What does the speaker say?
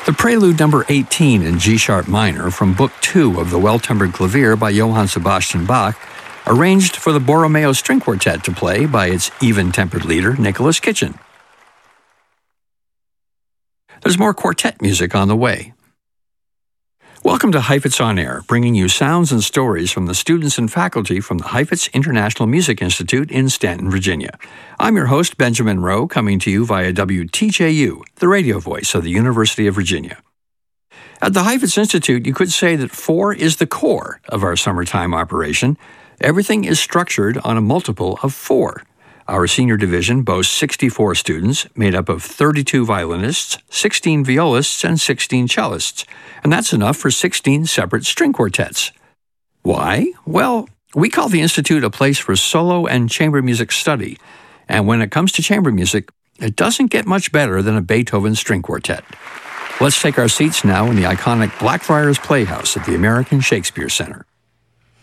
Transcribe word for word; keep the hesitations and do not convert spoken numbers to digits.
The Prelude number eighteen in G-sharp minor from Book two of the Well-Tempered Clavier by Johann Sebastian Bach, arranged for the Borromeo String Quartet to play by its even-tempered leader, Nicholas Kitchen. There's more quartet music on the way. Welcome to Heifetz On Air, bringing you sounds and stories from the students and faculty from the Heifetz International Music Institute in Stanton, Virginia. I'm your host, Benjamin Rowe, coming to you via W T J U, the radio voice of the University of Virginia. At the Heifetz Institute, you could say that four is the core of our summertime operation. Everything is structured on a multiple of four. Our senior division boasts sixty-four students, made up of thirty-two violinists, sixteen violists, and sixteen cellists, and that's enough for sixteen separate string quartets. Why? Well, we call the Institute a place for solo and chamber music study, and when it comes to chamber music, it doesn't get much better than a Beethoven string quartet. Let's take our seats now in the iconic Blackfriars Playhouse at the American Shakespeare Center.